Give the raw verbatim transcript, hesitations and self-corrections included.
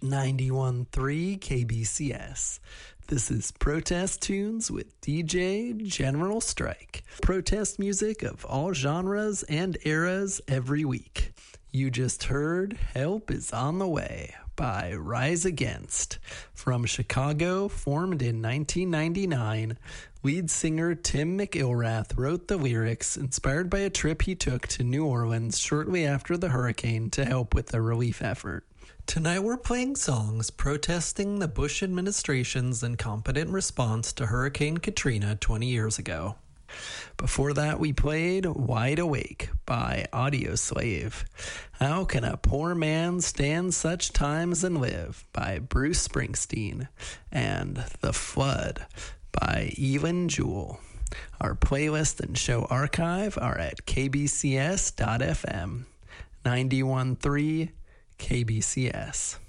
ninety-one point three K B C S. This is Protest Tunes with D J General Strike. Protest music of all genres and eras every week. You just heard Help Is On The Way by Rise Against. From Chicago, formed in nineteen ninety-nine, lead singer Tim McIlrath wrote the lyrics inspired by a trip he took to New Orleans shortly after the hurricane to help with the relief effort. Tonight we're playing songs protesting the Bush administration's incompetent response to Hurricane Katrina twenty years ago. Before that, we played Wide Awake by Audioslave. How Can a Poor Man Stand Such Times and Live by Bruce Springsteen. And The Flood by Elin Jewell. Our playlist and show archive are at k b c s dot f m. ninety-one point three K B C S.